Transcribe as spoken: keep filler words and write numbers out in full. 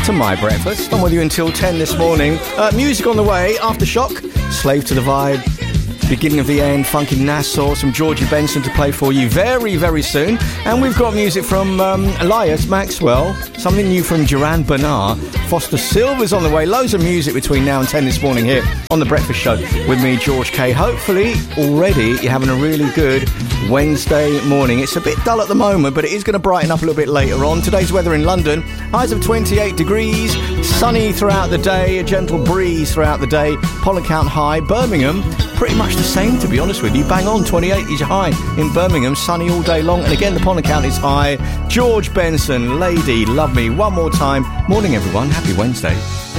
to My Breakfast. I'm with you until ten this morning. Uh, music on the way, Aftershock, Slave to the Vibe, Beginning of the End, Funky Nassau, some Georgie Benson to play for you very, very soon. And we've got music from um, Elias Maxwell, something new from Duran Bernard, Foster Silver's on the way. Loads of music between now and ten this morning here on The Breakfast Show with me, George K. Hopefully, already you're having a really good Wednesday morning. It's a bit dull at the moment, but it is going to brighten up a little bit later on. Today's weather in London, highs of twenty-eight degrees, sunny throughout the day, a gentle breeze throughout the day, pollen count high. Birmingham, pretty much the same, to be honest with you. Bang on, twenty-eight is your high in Birmingham, sunny all day long. And again, the pollen count is high. George Benson, Lady, Love Me, one more time. Morning, everyone. Happy Wednesday.